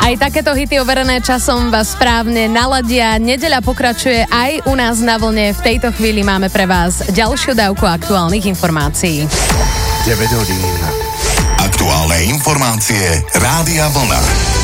Aj takéto hity overené časom vás správne naladia. Nedeľa pokračuje aj u nás na vlne. V tejto chvíli máme pre vás ďalšiu dávku aktuálnych informácií. 9 hodín. Aktuálne informácie Rádia Vlna.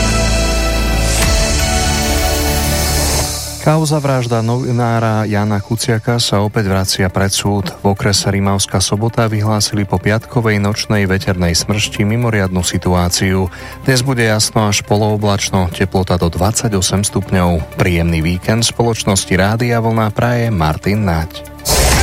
Kauza vražda novinára Jána Kuciaka sa opäť vracia pred súd. V okrese Rimavská Sobota vyhlásili po piatkovej nočnej veternej smršti mimoriadnu situáciu. Dnes bude jasno až polooblačno, teplota do 28 stupňov. Príjemný víkend spoločnosti Rádia Vlna praje Martin Naď.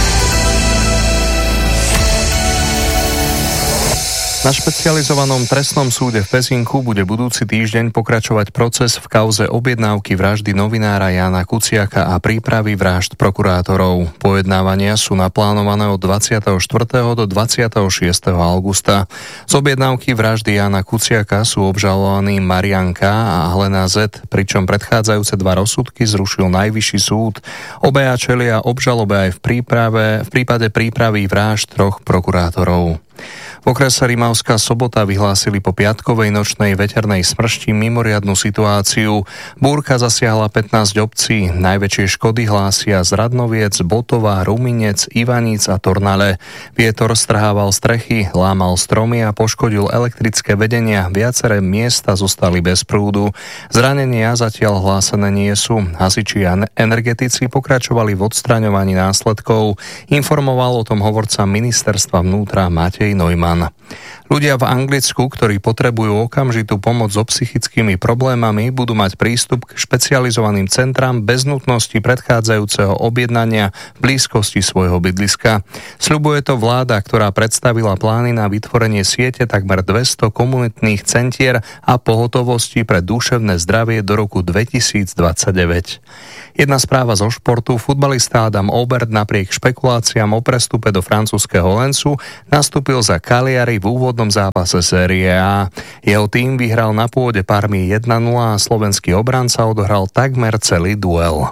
Na špecializovanom trestnom súde v Pezinku bude budúci týždeň pokračovať proces v kauze objednávky vraždy novinára Jána Kuciaka a prípravy vražd prokurátorov. Pojednávania sú naplánované od 24. do 26. augusta. Z objednávky vraždy Jána Kuciaka sú obžalovaní Marian K. a Helena Z., pričom predchádzajúce dva rozsudky zrušil Najvyšší súd. Obaja čelia obžalobe aj v prípade prípravy vražd troch prokurátorov. V okrese Rimavská Sobota vyhlásili po piatkovej nočnej veternej smršti mimoriadnu situáciu. Búrka zasiahla 15 obcí. Najväčšie škody hlásia z Radnoviec, Botova, Ruminec, Ivaníc a Tornale. Vietor strhával strechy, lámal stromy a poškodil elektrické vedenia. Viaceré miesta zostali bez prúdu. Zranenia zatiaľ hlásené nie sú. Hasiči a energetici pokračovali v odstraňovaní následkov. Informoval o tom hovorca ministerstva vnútra Matej Neumann. Ľudia v Anglicku, ktorí potrebujú okamžitú pomoc so psychickými problémami, budú mať prístup k špecializovaným centrám bez nutnosti predchádzajúceho objednania v blízkosti svojho bydliska. Sľubuje to vláda, ktorá predstavila plány na vytvorenie siete takmer 200 komunitných centier a pohotovosti pre duševné zdravie do roku 2029. Jedna správa zo športu. Futbalista Adam Obert napriek špekuláciám o prestupe do francúzskeho Lensu nastúpil za Cagliari v úvodnom zápase série A. Jeho tým vyhral na pôde Parmy 1-0 a slovenský obranca odohral takmer celý duel.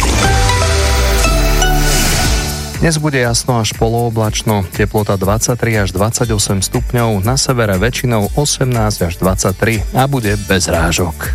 Dnes bude jasno až polooblačno, teplota 23 až 28 stupňov, na severe väčšinou 18 až 23 a bude bez rážok.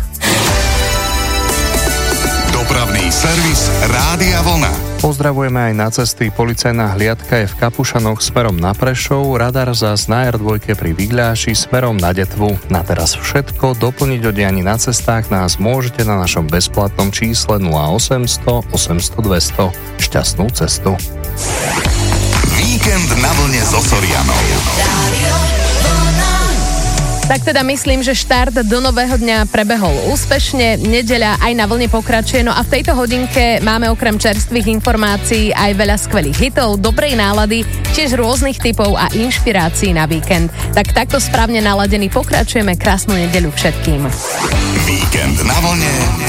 Dopravný servis Rádia Vlna. Pozdravujeme aj na cesty. Policajná hliadka je v Kapušanoch smerom na Prešov, radar zás na R2 pri Vigľáši smerom na Detvu. Na teraz všetko. Doplniť o dianí na cestách nás môžete na našom bezplatnom čísle 0800 800 200. Šťastnú cestu. Víkend na vlne so Sorianou. Tak teda myslím, že štart do nového dňa prebehol úspešne. Nedeľa aj na vlne pokračuje. No a v tejto hodinke máme okrem čerstvých informácií aj veľa skvelých hitov, dobrej nálady, tiež rôznych typov a inšpirácií na víkend. Tak takto správne naladení pokračujeme. Krásnu nedeľu všetkým. Víkend na vlne